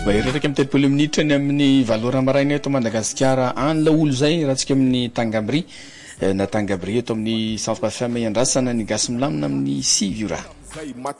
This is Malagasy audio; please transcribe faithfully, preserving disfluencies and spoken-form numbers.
Baireraka amin'ny telopolo minitra ny amin'ny valora maraina eto Madagasikara an la olo zay ratsika amin'ny Tangabri na Tangabri eto amin'ny centre F M iandrasana ny gasy milamina amin'ny sivy ora.